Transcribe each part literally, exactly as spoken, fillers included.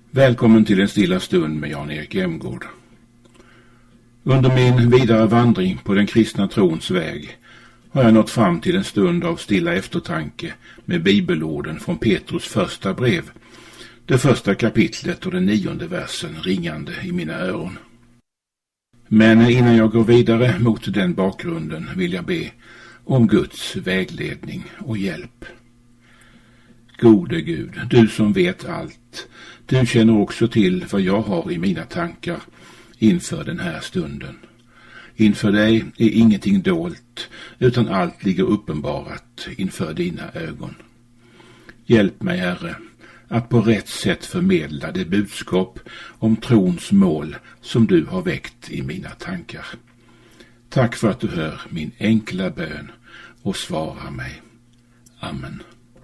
Välkommen till en stilla stund med Jan-Erik Emgård. Under min vidare vandring på den kristna trons väg har jag nått fram till en stund av stilla eftertanke med bibelorden från Petrus första brev, det första kapitlet och den nionde versen ringande i mina öron. Men innan jag går vidare mot den bakgrunden vill jag be om Guds vägledning och hjälp. Gode Gud, du som vet allt, du känner också till vad jag har i mina tankar inför den här stunden. Inför dig är ingenting dolt, utan allt ligger uppenbarat inför dina ögon. Hjälp mig, Herre, att på rätt sätt förmedla det budskap om trons mål som du har väckt i mina tankar. Tack för att du hör min enkla bön och svarar mig. Amen.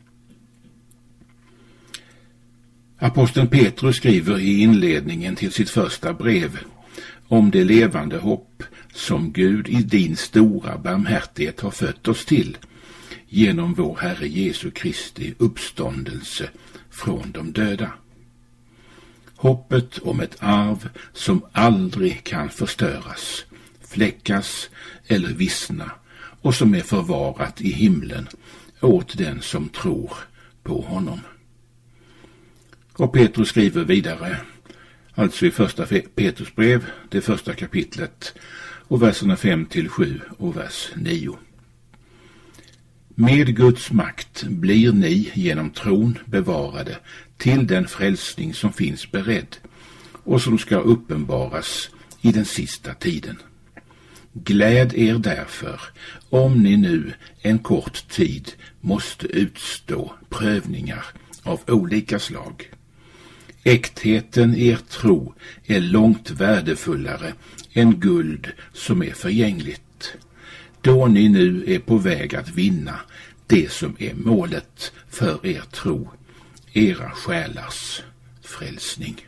Aposteln Petrus skriver i inledningen till sitt första brev om det levande hopp som Gud i din stora barmhärtighet har fött oss till genom vår Herre Jesu Kristi uppståndelse från de döda. Hoppet om ett arv som aldrig kan förstöras, fläckas eller vissna och som är förvarat i himlen åt den som tror på honom. Och Petrus skriver vidare, alltså i första Petrus brev, det första kapitlet, och verserna fem till sju och vers nio. Med Guds makt blir ni genom tron bevarade till den frälsning som finns beredd och som ska uppenbaras i den sista tiden. Gläd er därför om ni nu en kort tid måste utstå prövningar av olika slag. Äktheten i er tro är långt värdefullare än guld som är förgängligt, då ni nu är på väg att vinna det som är målet för er tro, era själars frälsning.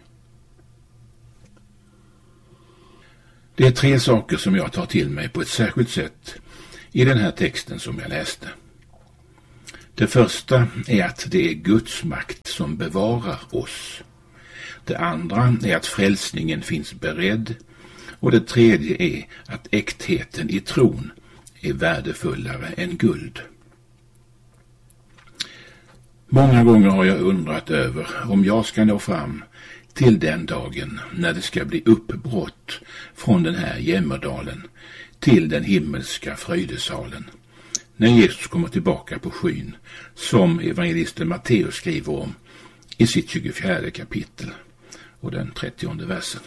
Det är tre saker som jag tar till mig på ett särskilt sätt i den här texten som jag läste. Det första är att det är Guds makt som bevarar oss. Det andra är att frälsningen finns beredd, och det tredje är att äktheten i tron är värdefullare än guld. Många gånger har jag undrat över om jag ska nå fram till den dagen när det ska bli uppbrott från den här jämmerdalen till den himmelska fröjdesalen, när Jesus kommer tillbaka på skyn, som evangelisten Matteus skriver om i sitt tjugofjärde kapitel och den trettionde versen.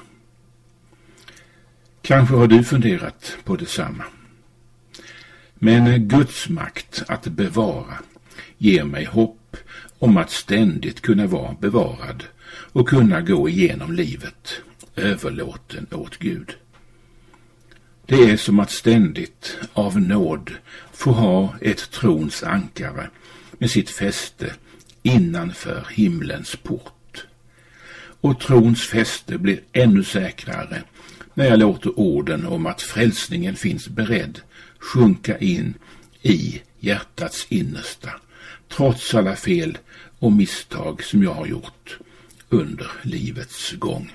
Kanske har du funderat på detsamma. Men Guds makt att bevara ger mig hopp om att ständigt kunna vara bevarad och kunna gå igenom livet överlåten åt Gud. Det är som att ständigt av nåd få ha ett trons ankare med sitt fäste innanför himlens port. Och trons fäste blir ännu säkrare när jag låter orden om att frälsningen finns beredd sjunka in i hjärtats innersta, trots alla fel och misstag som jag har gjort under livets gång.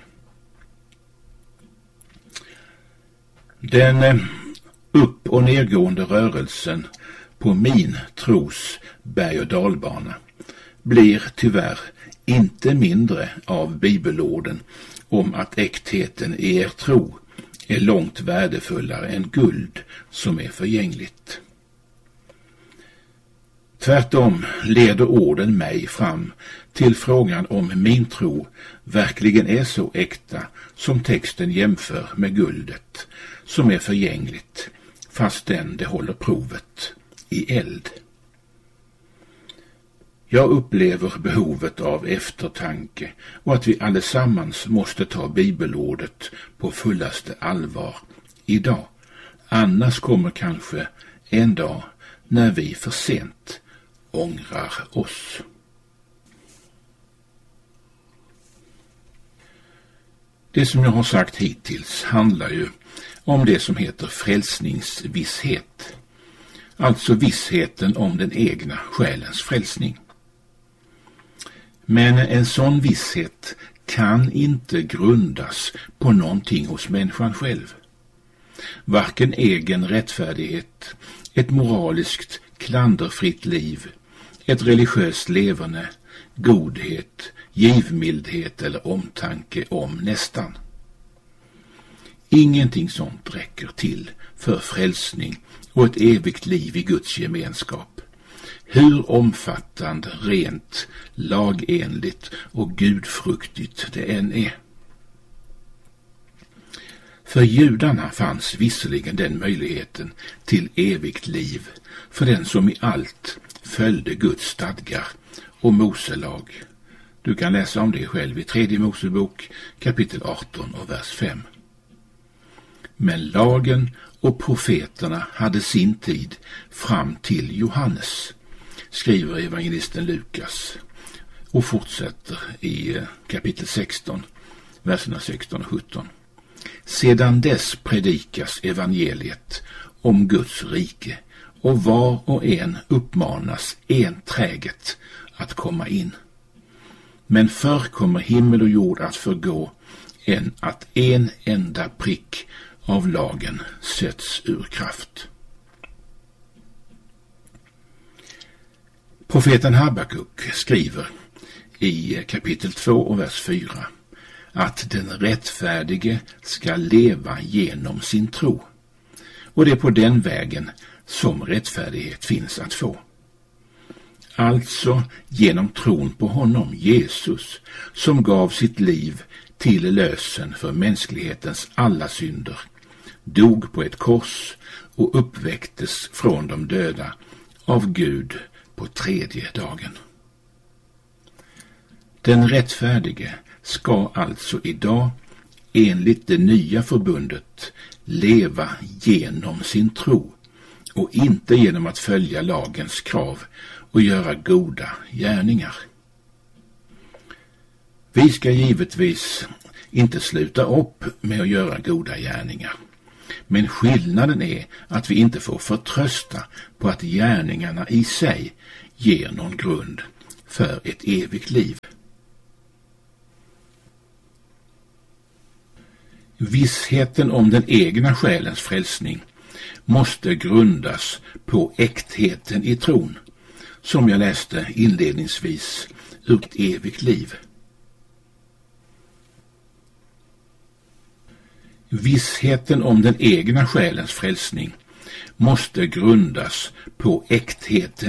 Den upp- och nedgående rörelsen på min tros berg- och dalbana blir tyvärr inte mindre av bibelorden om att äktheten i er tro är långt värdefullare än guld som är förgängligt. Tvärtom leder orden mig fram till frågan om min tro verkligen är så äkta som texten jämför med guldet som är förgängligt, fastän det håller provet i eld. Jag upplever behovet av eftertanke och att vi allesammans måste ta bibelordet på fullaste allvar idag. Annars kommer kanske en dag när vi för sent ångrar oss. Det som jag har sagt hittills handlar ju om det som heter frälsningsvisshet. Alltså vissheten om den egna själens frälsning. Men en sån visshet kan inte grundas på någonting hos människan själv. Varken egen rättfärdighet, ett moraliskt klanderfritt liv, ett religiöst leverne, godhet, givmildhet eller omtanke om nästan. Ingenting sånt räcker till för frälsning och ett evigt liv i Guds gemenskap. Hur omfattande, rent, lagenligt och gudfruktigt det än är. För judarna fanns visserligen den möjligheten till evigt liv för den som i allt följde Guds stadgar och Moselag. Du kan läsa om det själv i tredje Mosebok kapitel arton och vers fem. Men lagen och profeterna hade sin tid fram till Johannes, skriver evangelisten Lukas och fortsätter i kapitel sexton, verserna sexton och sjutton. Sedan dess predikas evangeliet om Guds rike och var och en uppmanas enträget att komma in. Men förr kommer himmel och jord att förgå än att en enda prick av lagen sätts ur kraft. Profeten Habakuk skriver i kapitel två och vers fyra att den rättfärdige ska leva genom sin tro. Och det är på den vägen som rättfärdighet finns att få. Alltså genom tron på honom, Jesus, som gav sitt liv till lösen för mänsklighetens alla synder, dog på ett kors och uppväcktes från de döda av Gud på tredje dagen. Den rättfärdige ska alltså idag enligt det nya förbundet leva genom sin tro och inte genom att följa lagens krav och göra goda gärningar. Vi ska givetvis inte sluta upp med att göra goda gärningar. Men skillnaden är att vi inte får förtrösta på att gärningarna i sig ger någon grund för ett evigt liv. Vissheten om den egna själens frälsning måste grundas på äktheten i tron, som jag läste inledningsvis ur ett evigt liv. Vissheten om den egna själens frälsning måste grundas på äktheten